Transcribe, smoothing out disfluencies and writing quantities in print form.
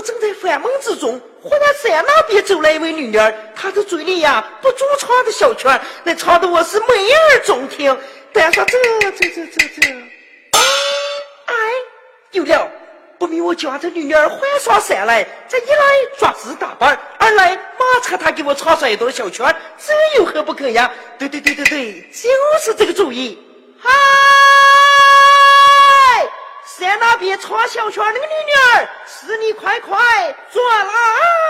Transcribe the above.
正在烦闷之中，忽然山那边走来一位女儿，她的嘴里呀不住唱的小曲，那唱的我是美耳中听。带上这，哎，有了！不明我叫这女儿换上山来，这一来抓子打扮，二来马车她给我唱上一段小曲，这有何不可呀？对，就是这个主意。嗨，山那边唱小曲那个女儿，是你快转来！